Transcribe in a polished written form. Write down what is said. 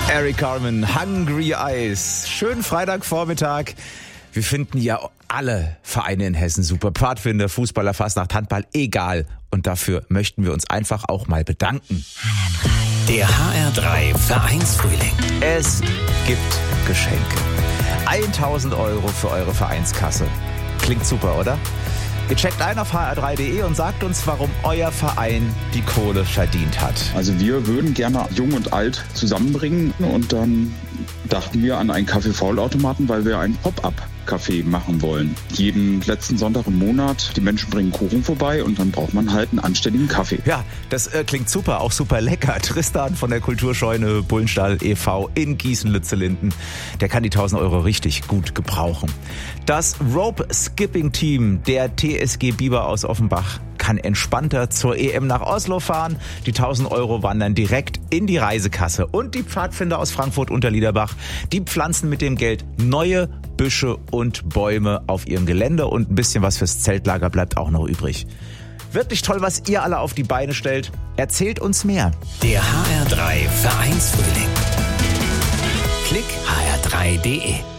Eric Carmen, Hungry Eyes. Schönen Freitagvormittag. Wir finden ja alle Vereine in Hessen super. Pfadfinder, Fußballer, Fastnacht, Handball, egal. Und dafür möchten wir uns einfach auch mal bedanken. Der HR3 Vereinsfrühling. Es gibt Geschenke. 1.000 € für eure Vereinskasse. Klingt super, oder? Ihr checkt ein auf hr3.de und sagt uns, warum euer Verein die Kohle verdient hat. Also wir würden gerne Jung und Alt zusammenbringen und dann dachten wir an einen Kaffee-Faul-Automaten, weil wir einen Pop-up-Café machen wollen. Jeden letzten Sonntag im Monat, die Menschen bringen Kuchen vorbei und dann braucht man halt einen anständigen Kaffee. Ja, das klingt super, auch super lecker. Tristan von der Kulturscheune Bullenstall e.V. in Gießen-Lützellinden, der kann die 1.000 € richtig gut gebrauchen. Das Rope-Skipping-Team der TSG Biber aus Offenbach kann entspannter zur EM nach Oslo fahren. Die 1.000 € wandern direkt in die Reisekasse. Und die Pfadfinder aus Frankfurt unter Liederbach, die pflanzen mit dem Geld neue Büsche und Bäume auf ihrem Gelände und ein bisschen was fürs Zeltlager bleibt auch noch übrig. Wirklich toll, was ihr alle auf die Beine stellt. Erzählt uns mehr. Der HR3 Vereinsfrühling. Klick hr3.de